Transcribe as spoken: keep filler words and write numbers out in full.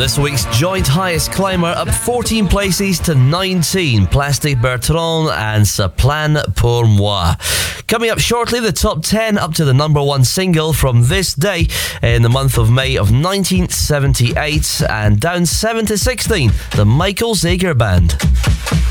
This week's joint highest climber up fourteen places to nineteen, Plastic Bertrand and Ça plane pour moi. Coming up shortly, the top ten up to the number one single from this day in the month of May of nineteen seventy-eight, and down seven to sixteen, the Michael Zager Band.